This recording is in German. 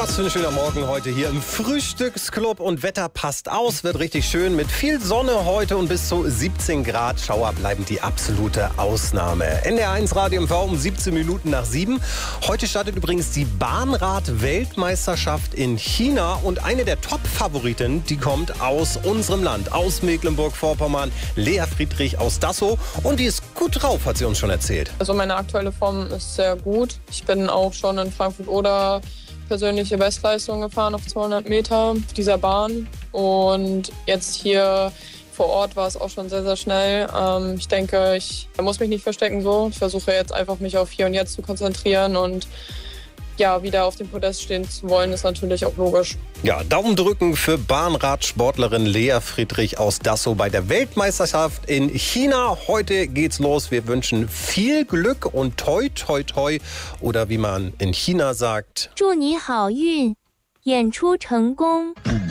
was für ein schöner Morgen heute hier im Frühstücksclub. Und Wetter passt aus, wird richtig schön mit viel Sonne heute und bis zu 17 Grad. Schauer bleiben die absolute Ausnahme. NDR1 Radio MV um 17 Minuten nach 7. Heute startet übrigens die Bahnrad-Weltmeisterschaft in China. Und eine der Top-Favoritinnen, die kommt aus unserem Land, aus Mecklenburg-Vorpommern. Lea Friedrich aus Dassow. Und die ist gut drauf, hat sie uns schon erzählt. Also meine aktuelle Form ist sehr gut. Ich bin auch schon in Frankfurt-Oder persönliche Bestleistung gefahren auf 200 Meter auf dieser Bahn. Und jetzt hier vor Ort war es auch schon sehr, sehr schnell. Ich denke, ich muss mich nicht verstecken so. Ich versuche jetzt einfach, mich auf Hier und Jetzt zu konzentrieren und ja, wieder auf dem Podest stehen zu wollen, ist natürlich auch logisch. Ja, Daumen drücken für Bahnradsportlerin Lea Friedrich aus Dassow bei der Weltmeisterschaft in China. Heute geht's los. Wir wünschen viel Glück und toi, toi, toi. Oder wie man in China sagt: 祝你好运，演出成功。